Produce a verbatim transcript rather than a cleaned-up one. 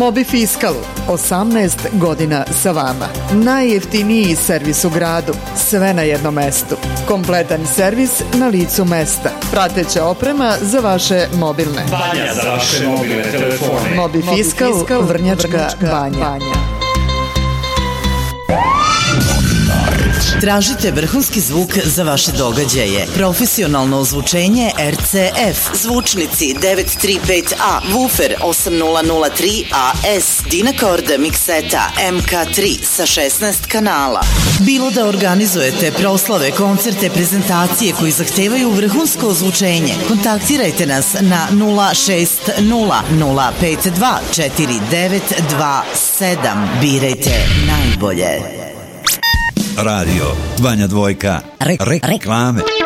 Mobifiskal, osamnaest godina sa vama. Najjeftiniji servis u gradu, sve na jednom mestu. Kompletan servis na licu mesta. Prateća oprema za vaše mobilne. Banja za vaše mobilne telefone. Mobifiskal, Vrnjačka banja. Tražite vrhunski zvuk za vaše događaje. Profesionalno ozvučenje R C F. Zvučnici devet tri pet A, Woofer osam nula nula tri A S, Dynacord mikseta M K tri sa šesnaest kanala. Bilo da organizujete proslave, koncerte, prezentacije koji zahtevaju vrhunsko ozvučenje, kontaktirajte nas na nula šest nula nula pet dva četiri devet dva sedam. Birajte najbolje. Radio Banja Dvojka. Re, re, reklame.